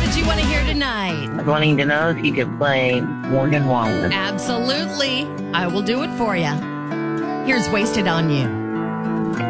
did you want to hear tonight? I was wanting to know if you could play Morgan Wallen. Absolutely. I will do it for you. Here's Wasted on You.